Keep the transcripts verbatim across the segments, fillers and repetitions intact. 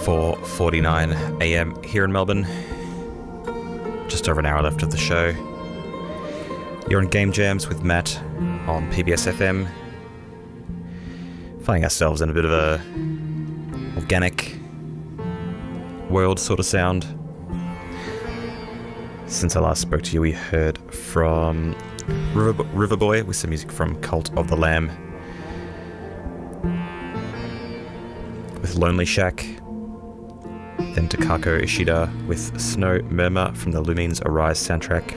four forty-nine a m here in Melbourne. Just over an hour left of the show. You're on Game Jams with Matt on P B S F M. Finding ourselves in a bit of a organic world sort of sound. Since I last spoke to you, we heard from River, Riverboy with some music from Cult of the Lamb, with Lonely Shack, then Takako Ishida with Snow Murmur from the Lumines Arise soundtrack.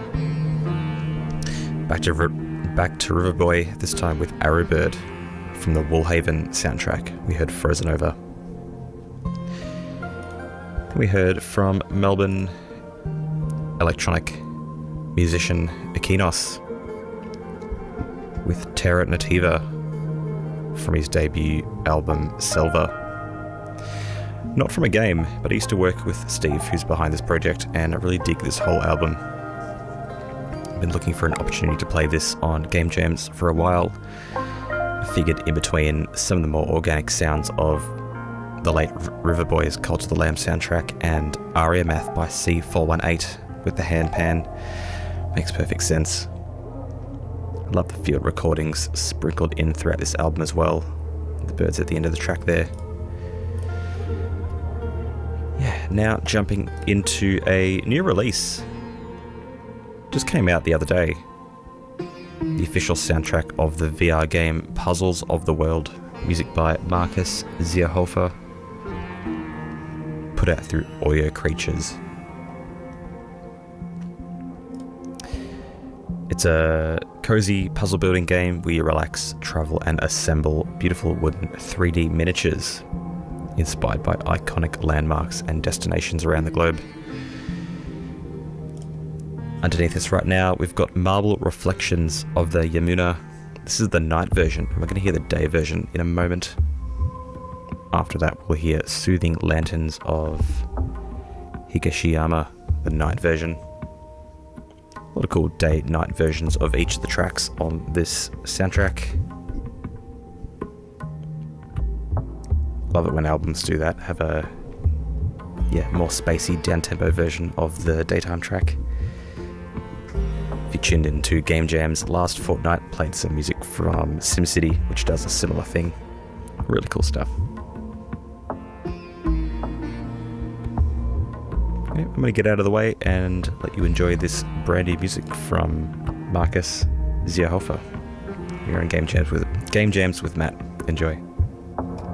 Back to, back to Riverboy, this time with Arrowbird from the Woolhaven soundtrack. We heard Frozen Over. Then we heard from Melbourne electronic musician Akinos with Terra Nativa from his debut album Selva. Not from a game, but I used to work with Steve, who's behind this project, and I really dig this whole album. I've been looking for an opportunity to play this on Game Jams for a while. I figured in between some of the more organic sounds of the late Riverboy's Cult of the Lamb soundtrack and Aria Math by C four one eight with the hand pan makes perfect sense. I love the field recordings sprinkled in throughout this album as well. The birds at the end of the track there. Yeah, now jumping into a new release. Just came out the other day. The official soundtrack of the V R game Puzzles of the World. Music by Marcus Zierhofer. Put out through Audio Creatures. It's a cozy puzzle building game where you relax, travel and assemble beautiful wooden three D miniatures inspired by iconic landmarks and destinations around the globe. Underneath us right now we've got Marble Reflections of the Yamuna. This is the night version, and we're going to hear the day version in a moment. After that we'll hear Soothing Lanterns of Higashiyama, the night version. A lot of cool day-night versions of each of the tracks on this soundtrack. Love it when albums do that, have a yeah more spacey, down-tempo version of the daytime track. If you tuned into Game Jams last fortnight, played some music from SimCity, which does a similar thing. Really cool stuff. I'm going to get out of the way and let you enjoy this brand new music from Marcus Zierhofer. You're on Game Jams with Game Jams with Matt. Enjoy.